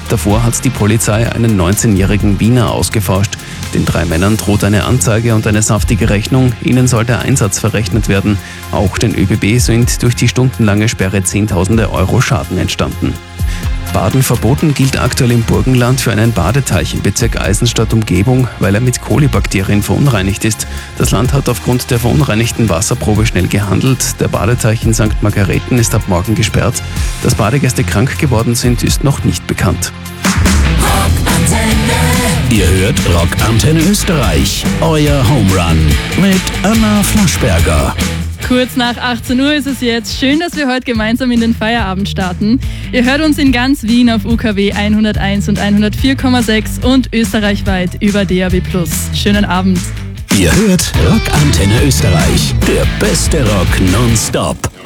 Davor hat die Polizei einen 19-jährigen Wiener ausgeforscht. Den 3 Männern droht eine Anzeige und eine saftige Rechnung. Ihnen soll der Einsatz verrechnet werden. Auch den ÖBB sind durch die stundenlange Sperre Zehntausende Euro Schaden entstanden. Baden verboten gilt aktuell im Burgenland für einen Badeteich im Bezirk Eisenstadt-Umgebung, weil er mit Kolibakterien verunreinigt ist. Das Land hat aufgrund der verunreinigten Wasserprobe schnell gehandelt. Der Badeteich in St. Margareten ist ab morgen gesperrt. Dass Badegäste krank geworden sind, ist noch nicht bekannt. Ihr hört Rockantenne Österreich, euer Homerun mit Anna Flaschberger. Kurz nach 18 Uhr ist es jetzt. Schön, dass wir heute gemeinsam in den Feierabend starten. Ihr hört uns in ganz Wien auf UKW 101 und 104,6 und österreichweit über DAB+. Schönen Abend. Ihr hört Rockantenne Österreich, der beste Rock nonstop.